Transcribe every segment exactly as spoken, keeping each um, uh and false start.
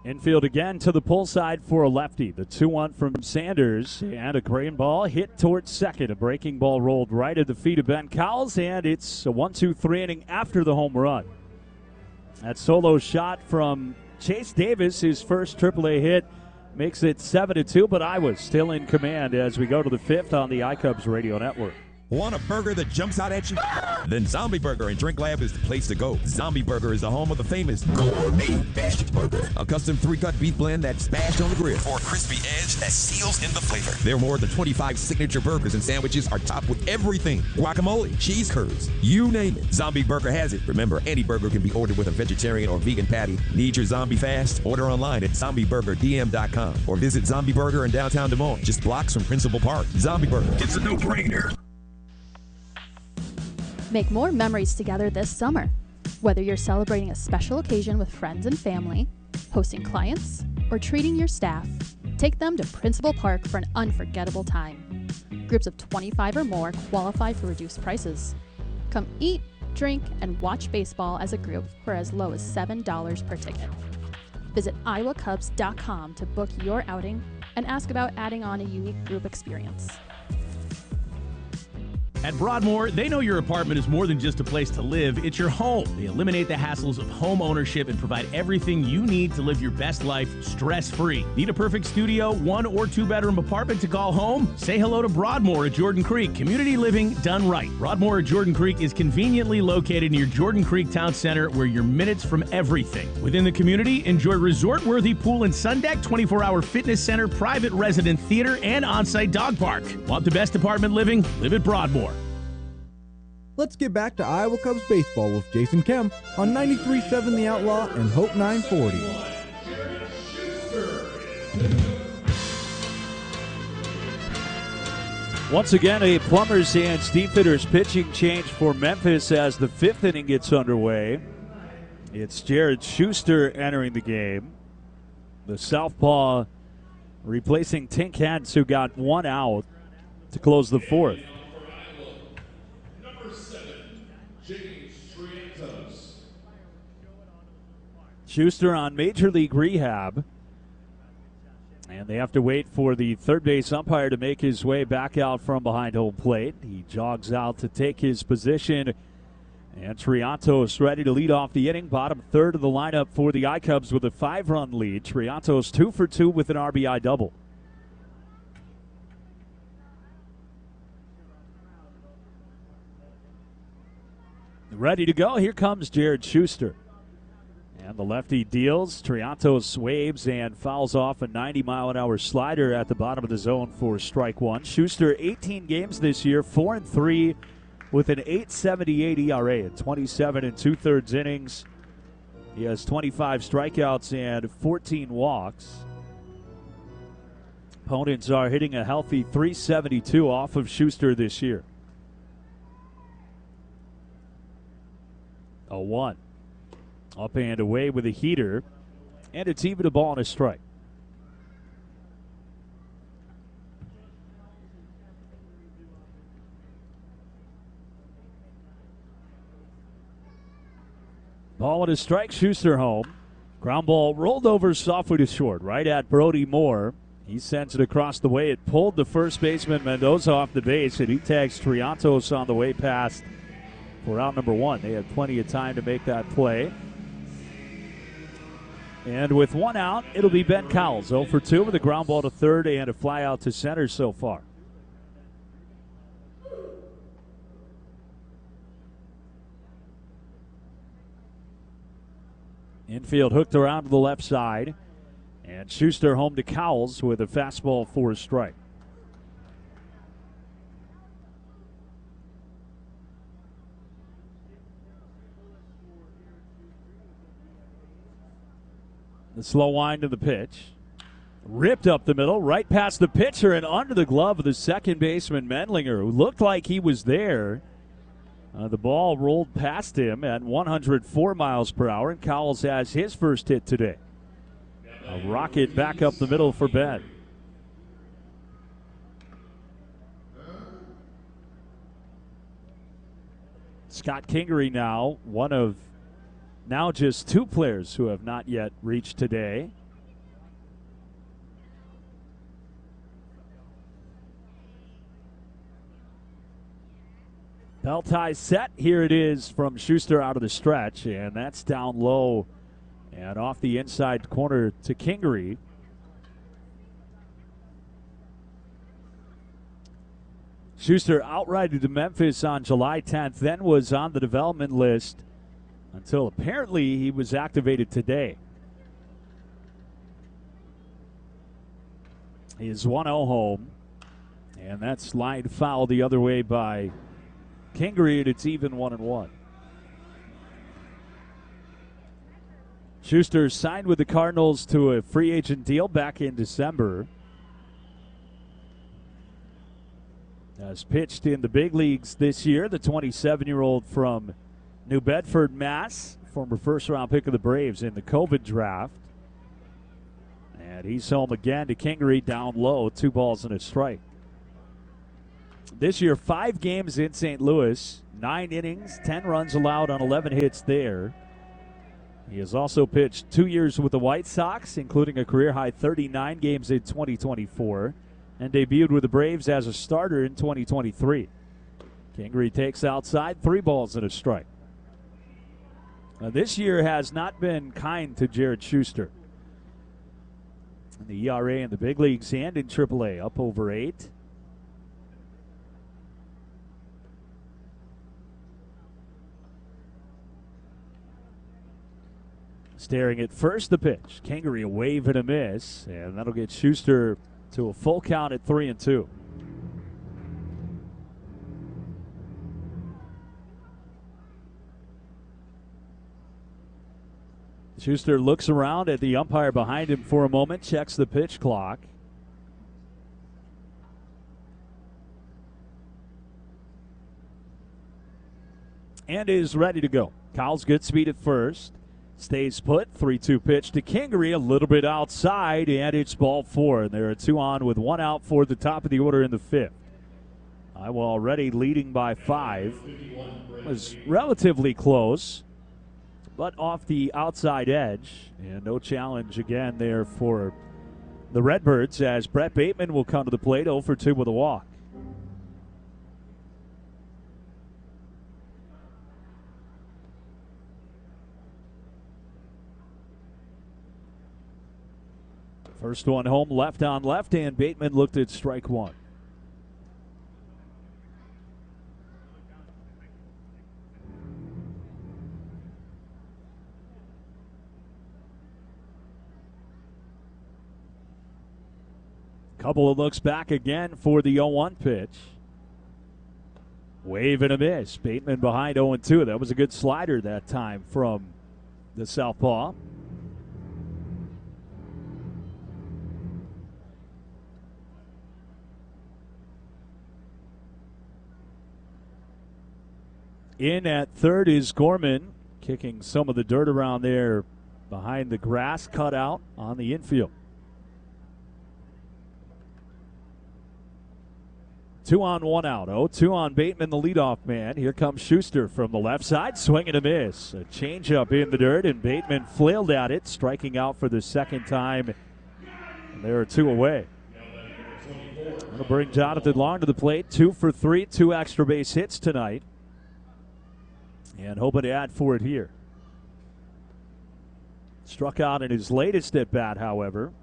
Infield again to the pull side for a lefty. The two one from Sanders, and a ground ball hit towards second. A breaking ball rolled right at the feet of Ben Cowles, and it's a one two three inning after the home run. That solo shot from Chase Davis, his first triple A hit, makes it seven to two, but Iowa still in command as we go to the fifth on the iCubs Radio Network. Want a burger that jumps out at you? Then Zombie Burger and Drink Lab is the place to go. Zombie Burger is the home of the famous gourmet bashed burger, a custom three-cut beef blend that's bashed on the grill for a crispy edge that seals in the flavor. Their more than twenty-five signature burgers and sandwiches are topped with everything: guacamole, cheese curds, you name it. Zombie Burger has it. Remember, any burger can be ordered with a vegetarian or vegan patty. Need your zombie fast? Order online at zombie burger d m dot com or visit Zombie Burger in downtown Des Moines, just blocks from Principal Park. Zombie Burger, it's a no-brainer. Make more memories together this summer. Whether you're celebrating a special occasion with friends and family, hosting clients, or treating your staff, take them to Principal Park for an unforgettable time. Groups of twenty-five or more qualify for reduced prices. Come eat, drink, and watch baseball as a group for as low as seven dollars per ticket. Visit iowa cubs dot com to book your outing and ask about adding on a unique group experience. At Broadmoor, they know your apartment is more than just a place to live, it's your home. They eliminate the hassles of home ownership and provide everything you need to live your best life stress-free. Need a perfect studio, one or two bedroom apartment to call home? Say hello to Broadmoor at Jordan Creek. Community living done right. Broadmoor at Jordan Creek is conveniently located near Jordan Creek Town Center, where you're minutes from everything. Within the community, enjoy resort-worthy pool and sun deck, twenty-four hour fitness center, private resident theater, and on-site dog park. Want the best apartment living? Live at Broadmoor. Let's get back to Iowa Cubs baseball with Jason Kemp on ninety-three point seven The Outlaw and Hope nine forty. Once again, a Plumbers and Steamfitters pitching change for Memphis as the fifth inning gets underway. It's Jared Schuster entering the game. The southpaw replacing Tink Hens, who got one out to close the fourth. Schuster on Major League rehab, and they have to wait for the third base umpire to make his way back out from behind home plate. He jogs out to take his position, and Triantos ready to lead off the inning. Bottom third of the lineup for the iCubs with a five-run lead. Triantos two for two with an R B I double. Ready to go. Here comes Jared Schuster. And the lefty deals. Triantos waves and fouls off a ninety mile an hour slider at the bottom of the zone for strike one. Schuster, eighteen games this year, four and three with an eight seventy-eight E R A in twenty-seven and two-thirds innings. He has twenty-five strikeouts and fourteen walks. Opponents are hitting a healthy three seventy-two off of Schuster this year. A one. Up and away with a heater, and it's even a ball and a strike. Ball and a strike, Schuster home. Ground ball rolled over softly to short, right at Brody Moore. He sends it across the way. It pulled the first baseman Mendoza off the base, and he tags Triantos on the way past for out number one. They had plenty of time to make that play. And with one out, it'll be Ben Cowles. oh for two with a ground ball to third and a fly out to center so far. Infield hooked around to the left side. And Schuster home to Cowles with a fastball for a strike. The slow wind of the pitch. Ripped up the middle, right past the pitcher and under the glove of the second baseman, Mendlinger, who looked like he was there. Uh, the ball rolled past him at one hundred four miles per hour, and Cowles has his first hit today. A rocket back up the middle for Ben. Scott Kingery now, one of now just two players who have not yet reached today. Bell tie set. Here it is from Schuster out of the stretch, and that's down low and off the inside corner to Kingery. Schuster outrighted to Memphis on July tenth, then was on the development list until apparently he was activated today. He is one oh home, and that's line foul the other way by Kingery, and it's even one and one. Schuster signed with the Cardinals to a free agent deal back in December. Has pitched in the big leagues this year, the twenty-seven-year-old from New Bedford, Mass, former first-round pick of the Braves in the COVID draft. And he's home again to Kingery, down low, two balls and a strike. This year, five games in Saint Louis, nine innings, ten runs allowed on eleven hits there. He has also pitched two years with the White Sox, including a career-high thirty-nine games in twenty twenty-four, and debuted with the Braves as a starter in twenty twenty-three. Kingery takes outside, three balls and a strike. Now, this year has not been kind to Jared Schuster. The E R A in the big leagues and in triple A up over eight. Staring at first, the pitch. Kingery a wave and a miss, and that'll get Schuster to a full count at three and two. Schuster looks around at the umpire behind him for a moment, checks the pitch clock. And is ready to go. Kyle's good speed at first. Stays put. three two pitch to Kingery, a little bit outside, and it's ball four. And there are two on with one out for the top of the order in the fifth. Iowa already leading by five. It was relatively close, but off the outside edge. And no challenge again there for the Redbirds as Brett Bateman will come to the plate, oh for two with a walk. First one home, left on left, and Bateman looked at strike one. Couple of looks back again for the oh one pitch. Wave and a miss. Bateman behind oh and two. That was a good slider that time from the southpaw. In at third is Gorman, kicking some of the dirt around there behind the grass cutout on the infield. Two on, one out. oh two on Bateman, the leadoff man. Here comes Schuster from the left side, swing and a miss. A changeup in the dirt, and Bateman flailed at it, striking out for the second time. And there are two away. That'll bring Jonathan Long to the plate. Two for three, two extra base hits tonight. And hoping to add for it here. Struck out in his latest at bat, however.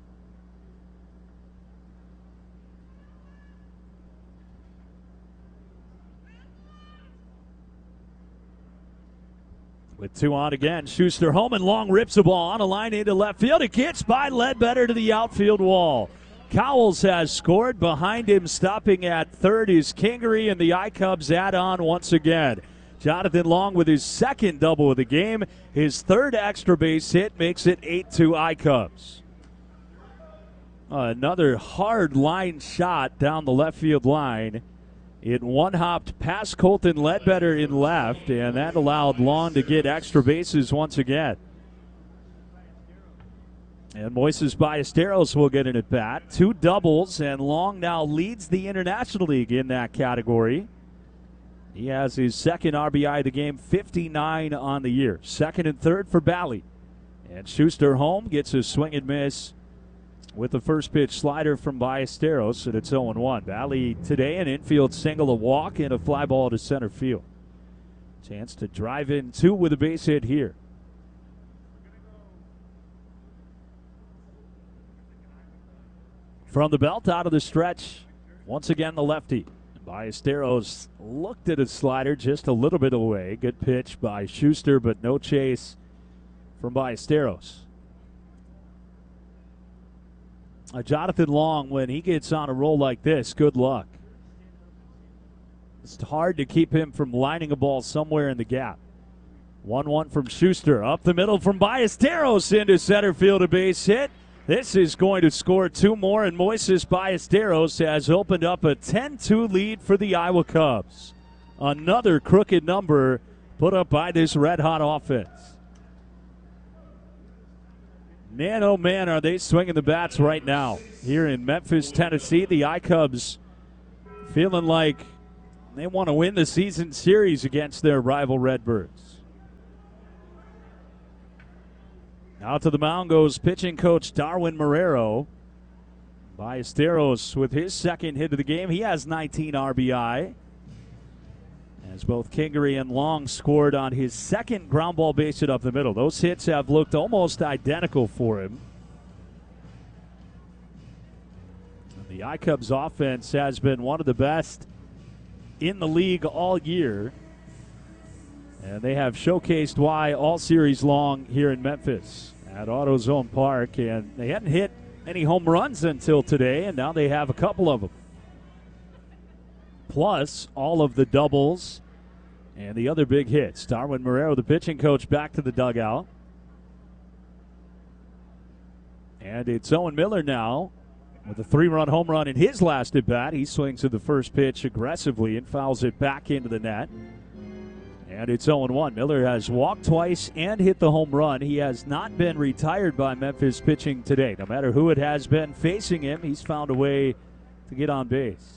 With two on again, Schuster home, and Long rips the ball on a line into left field. It gets by Ledbetter to the outfield wall. Cowles has scored. Behind him, stopping at third, is Kingery, and the I-Cubs add on once again. Jonathan Long with his second double of the game. His third extra base hit makes it eight two I-Cubs. Uh, another hard line shot down the left field line. It one-hopped past Colton Ledbetter in left, and that allowed Long to get extra bases once again. And Moises Ballesteros will get an at-bat. Two doubles, and Long now leads the International League in that category. He has his second R B I of the game, fifty-nine on the year. Second and third for Bally. And Schuster home, gets a swing and miss with the first pitch slider from Ballesteros, and it's oh and one. Valley today an infield single, a walk, and a fly ball to center field. Chance to drive in two with a base hit here. From the belt out of the stretch, once again the lefty. Ballesteros looked at his slider just a little bit away. Good pitch by Schuster, but no chase from Ballesteros. Uh, Jonathan Long, when he gets on a roll like this, good luck. It's hard to keep him from lining a ball somewhere in the gap. one one from Schuster. Up the middle from Ballesteros into center field, a base hit. This is going to score two more, and Moises Ballesteros has opened up a ten two lead for the Iowa Cubs. Another crooked number put up by this red-hot offense. Man, oh man, are they swinging the bats right now. Here in Memphis, Tennessee, the I-Cubs feeling like they want to win the season series against their rival Redbirds. Out to the mound goes pitching coach Darwin Marrero. Ballesteros with his second hit of the game. He has nineteen R B I. As both Kingery and Long scored on his second ground ball base hit up the middle. Those hits have looked almost identical for him. The I-Cubs offense has been one of the best in the league all year. And they have showcased why all series long here in Memphis at AutoZone Park. And they hadn't hit any home runs until today, and now they have a couple of them. Plus all of the doubles and the other big hits. Darwin Marrero, the pitching coach, back to the dugout. And it's Owen Miller now with a three-run home run in his last at-bat. He swings to the first pitch aggressively and fouls it back into the net. And it's oh and one. Miller has walked twice and hit the home run. He has not been retired by Memphis pitching today. No matter who it has been facing him, he's found a way to get on base.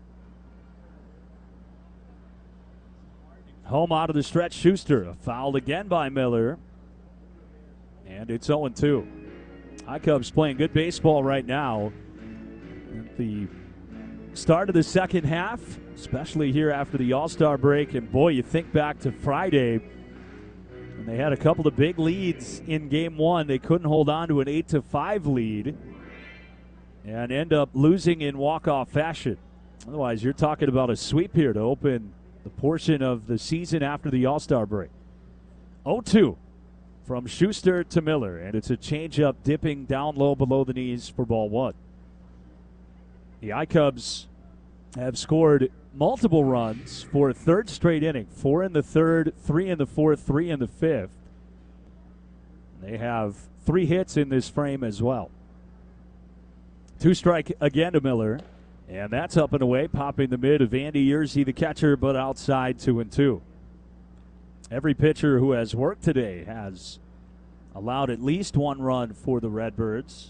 Home out of the stretch, Schuster. Fouled again by Miller. And it's oh and two. I-Cubs playing good baseball right now. At the start of the second half, especially here after the All-Star break. And boy, you think back to Friday when they had a couple of big leads in game one. They couldn't hold on to an eight to five lead and end up losing in walk-off fashion. Otherwise, you're talking about a sweep here to open the portion of the season after the All-Star break. oh two from Schuster to Miller, and it's a changeup dipping down low below the knees for ball one. The I-Cubs have scored multiple runs for a third straight inning. Four in the third, three in the fourth, three in the fifth. They have three hits in this frame as well. Two strike again to Miller, and that's up and away, popping the mid of Andy Yerzy, the catcher, but outside two and two. Every pitcher who has worked today has allowed at least one run for the Redbirds.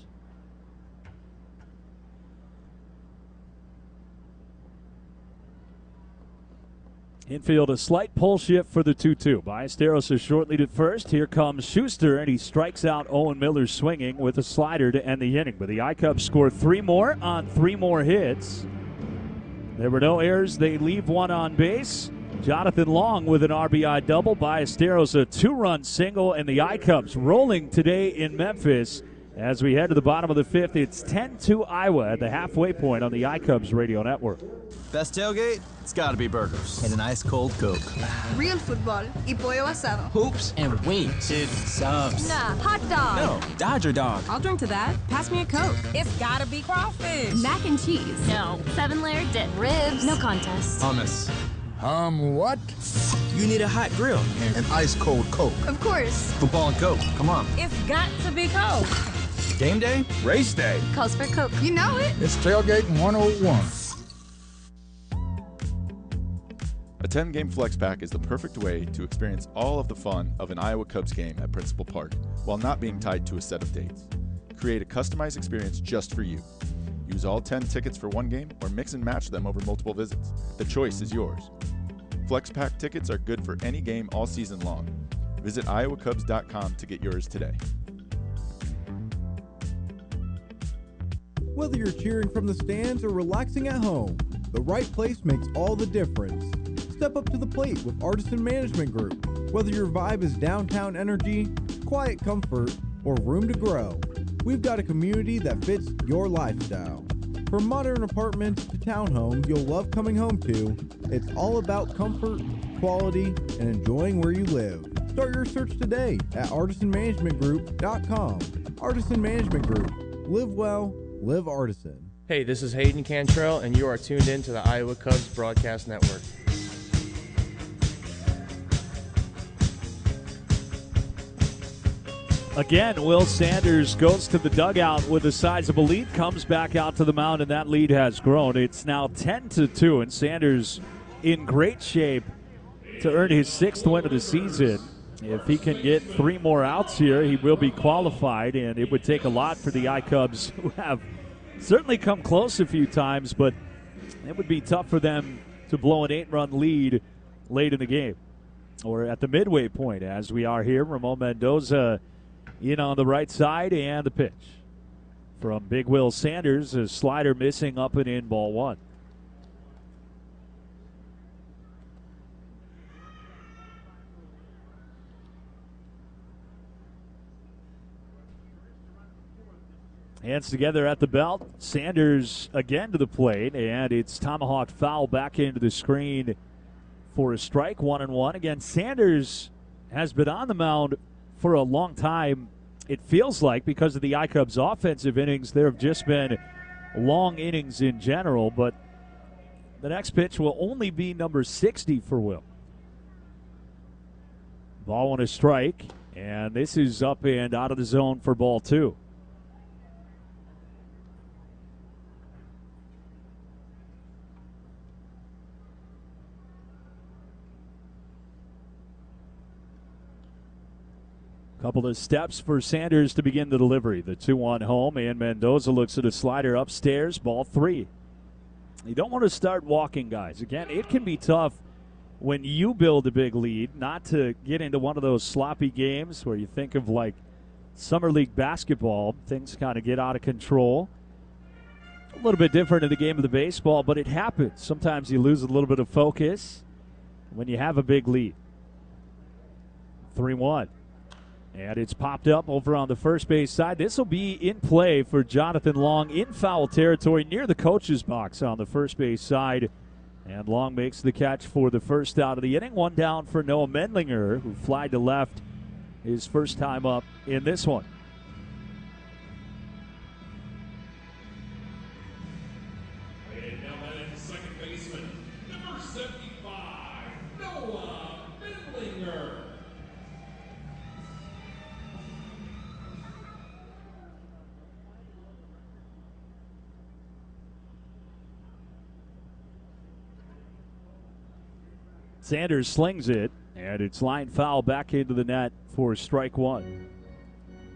Infield, a slight pull shift for the two two. Ballesteros is short lead at first. Here comes Schuster, and he strikes out Owen Miller swinging with a slider to end the inning. But the I-Cubs score three more on three more hits. There were no errors. They leave one on base. Jonathan Long with an R B I double. Ballesteros a two-run single, and the I-Cubs rolling today in Memphis. As we head to the bottom of the fifth, it's ten two Iowa at the halfway point on the I-Cubs Radio Network. Best tailgate? It's gotta be burgers. And an ice cold Coke. Real football y pollo asado. Hoops and wings. Dude, subs. Nah, hot dog. No, Dodger dog. I'll drink to that. Pass me a Coke. It's gotta be crawfish. Mac and cheese. No. Seven layer dip. Ribs. No contest. Hummus. Um, what? You need a hot grill. An ice cold Coke. Of course. Football and Coke. Come on. It's got to be Coke. Game day? Race day. Calls for Coke. You know it. It's Tailgating one oh one. A ten-game flex pack is the perfect way to experience all of the fun of an Iowa Cubs game at Principal Park while not being tied to a set of dates. Create a customized experience just for you. Use all ten tickets for one game or mix and match them over multiple visits. The choice is yours. Flex pack tickets are good for any game all season long. Visit iowa cubs dot com to get yours today. Whether you're cheering from the stands or relaxing at home, the right place makes all the difference. Step up to the plate with Artisan Management Group. Whether your vibe is downtown energy, quiet comfort, or room to grow, we've got a community that fits your lifestyle. From modern apartments to townhomes you'll love coming home to, it's all about comfort, quality, and enjoying where you live. Start your search today at artisan management group dot com. Artisan Management Group. Live well, live Artisan. Hey, this is Hayden Cantrell, and you are tuned in to the Iowa Cubs Broadcast Network. Again, Will Sanders goes to the dugout with a sizable lead, comes back out to the mound, and that lead has grown. It's now ten to two, and Sanders in great shape to earn his sixth win of the season. If he can get three more outs here, he will be qualified, and it would take a lot for the I-Cubs, who have certainly come close a few times, but it would be tough for them to blow an eight-run lead late in the game, or at the midway point as we are here. Ramon Mendoza in on the right side, and the pitch from Big Will Sanders, a slider missing up and in, ball one. Hands together at the belt. Sanders again to the plate, and it's tomahawk foul back into the screen for a strike, one and one. Again, Sanders has been on the mound for a long time, it feels like, because of the I-Cubs' offensive innings. There have just been long innings in general, but the next pitch will only be number sixty for Will. Ball on a strike, and this is up and out of the zone for ball two. Couple of steps for Sanders to begin the delivery. The two one home, and Mendoza looks at a slider upstairs, ball three. You don't want to start walking guys. Again, it can be tough when you build a big lead not to get into one of those sloppy games where you think of like Summer League basketball. Things kind of get out of control. A little bit different in the game of the baseball, but it happens. Sometimes you lose a little bit of focus when you have a big lead. three one. And it's popped up over on the first base side. This will be in play for Jonathan Long in foul territory near the coach's box on the first base side. And Long makes the catch for the first out of the inning. One down for Noah Mendlinger, who flied to left his first time up in this one. Second baseman, number seventy-five, Noah Mendlinger. Sanders slings it, and it's line foul back into the net for strike one.